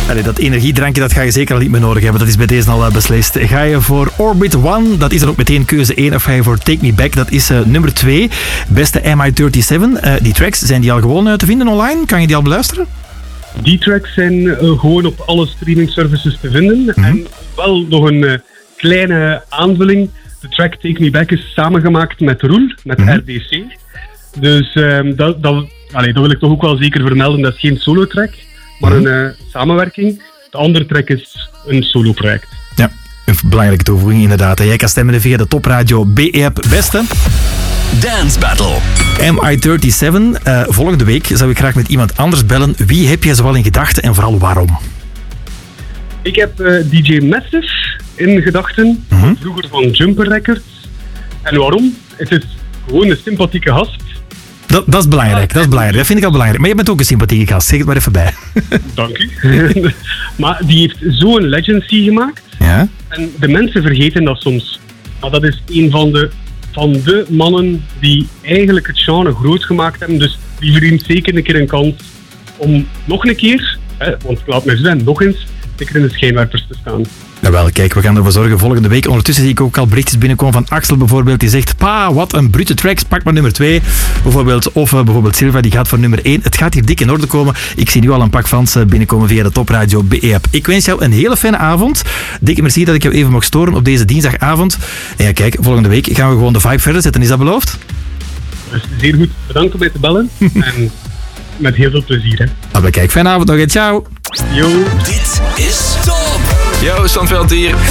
Allee, dat energiedrankje dat ga je zeker al niet meer nodig hebben. Dat is bij deze al beslist. Ga je voor Orbit One, dat is dan ook meteen keuze 1. Of ga je voor Take Me Back, dat is nummer 2. Beste MI37. Die tracks, zijn die al gewoon te vinden online? Kan je die al beluisteren? Die tracks zijn gewoon op alle streaming services te vinden. Mm-hmm. En wel nog een kleine aanvulling. De track Take Me Back is samengemaakt met Roel, met RDC. Dus dat wil ik toch ook wel zeker vermelden. Dat is geen solo-track, maar een samenwerking. De andere track is een solo-project. Ja, een belangrijke toevoeging inderdaad. Jij kan stemmen via de topradio BE-app. Beste Dance Battle. MI37. Volgende week zou ik graag met iemand anders bellen. Wie heb jij zoal in gedachten en vooral waarom? Ik heb DJ Massive in gedachten. Vroeger van Jumper Records. En waarom? Het is gewoon een sympathieke gast. Dat is belangrijk, dat is belangrijk. Dat vind ik al belangrijk. Maar je bent ook een sympathieke gast, zeg het maar even bij. Dank u. Maar die heeft zo'n legacy gemaakt. Ja? En de mensen vergeten dat soms. Maar dat is een van de mannen die eigenlijk het genre groot gemaakt hebben. Dus die verdient zeker een keer een kans om nog een keer, want laat mij zijn, nog eens, zeker in de schijnwerpers te staan. Jawel, kijk, we gaan ervoor zorgen volgende week. Ondertussen zie ik ook al berichtjes binnenkomen van Axel bijvoorbeeld. Die zegt, pa, wat een brute tracks, pak maar nummer 2. Bijvoorbeeld, of bijvoorbeeld Silva, die gaat voor nummer 1. Het gaat hier dik in orde komen. Ik zie nu al een pak fans binnenkomen via de Topradio BE-app. Ik wens jou een hele fijne avond. Dikke merci dat ik jou even mag storen op deze dinsdagavond. En ja, kijk, volgende week gaan we gewoon de vibe verder zetten. Is dat beloofd? Dat is zeer goed. Bedankt om mij te bellen. En met heel veel plezier, hè. Maar kijk, fijne avond nog. Ciao. Yo. Dit is Top. Yo, Sandveld hier.